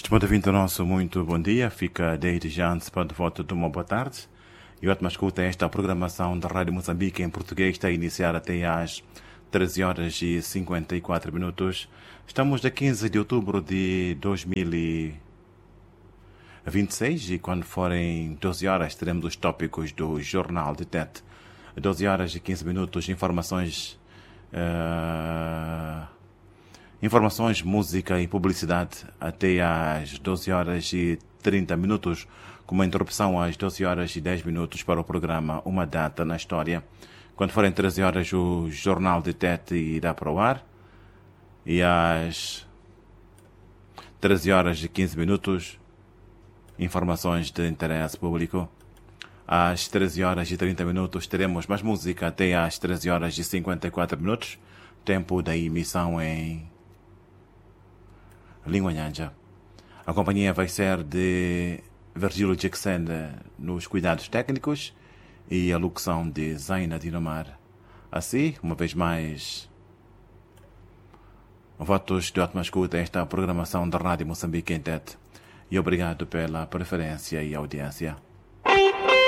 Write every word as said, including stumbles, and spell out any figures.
Estimado ouvinte nosso, muito bom dia. Fica desde já antecipado de volta de uma boa tarde. E ótima escuta esta programação da Rádio Moçambique em português está a iniciar até às treze horas e cinquenta e quatro minutos. Estamos a quinze de outubro de dois mil e vinte e seis e quando forem doze horas teremos os tópicos do Jornal de Tete. doze horas e quinze minutos, informações... Uh... Informações, música e publicidade até às doze horas e trinta minutos, com uma interrupção às doze horas e dez minutos para o programa Uma Data na História. Quando forem treze horas, o Jornal de Tete irá para o ar. E às treze horas e quinze minutos, informações de interesse público. Às treze horas e trinta minutos, teremos mais música até às treze horas e cinquenta e quatro minutos, tempo da emissão em língua nhanja. A companhia vai ser de Virgílio Jackson nos cuidados técnicos e a locução de Zaina Dinomar. Assim, uma vez mais, votos de ótima escuta a esta programação da Rádio Moçambique em Tete e obrigado pela preferência e audiência.